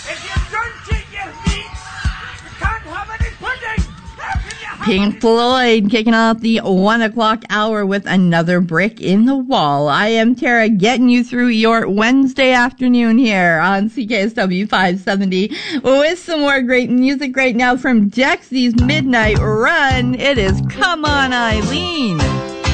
If you don't eat your meat, you can't have any pudding. How can you have Pink Floyd kicking off the 1 o'clock hour with Another Brick in the Wall. I am Tara, getting you through your Wednesday afternoon here on CKSW 570 with some more great music right now from Dexy's Midnight Run. It is Come On Eileen.